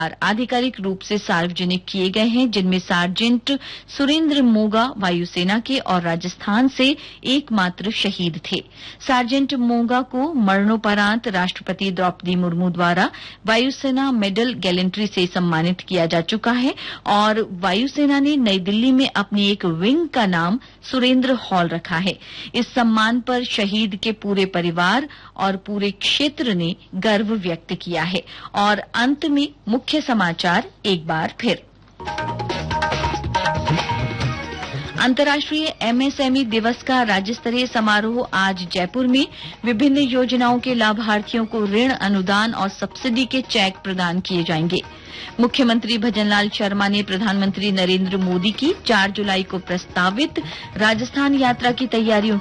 आधिकारिक रूप से सार्वजनिक किए गए हैं, जिनमें सार्जेंट सुरेंद्र मोगा वायुसेना के और राजस्थान से एकमात्र शहीद थे। सार्जेंट मोगा को मरणोपरांत राष्ट्रपति द्रौपदी मुर्मू द्वारा वायुसेना मेडल गैलेंट्री से सम्मानित किया जा चुका है और वायुसेना ने नई दिल्ली में अपनी एक विंग का नाम सुरेंद्र हॉल रखा है। इस सम्मान पर शहीद के पूरे परिवार और पूरे क्षेत्र ने गर्व व्यक्त किया है। और अंत में मुख्य समाचार एक बार फिर। अंतर्राष्ट्रीय एमएसएमई दिवस का राज्य स्तरीय समारोह आज जयपुर में। विभिन्न योजनाओं के लाभार्थियों को ऋण, अनुदान और सब्सिडी के चेक प्रदान किए जाएंगे। मुख्यमंत्री भजनलाल शर्मा ने प्रधानमंत्री नरेंद्र मोदी की 4 जुलाई को प्रस्तावित राजस्थान यात्रा की तैयारियों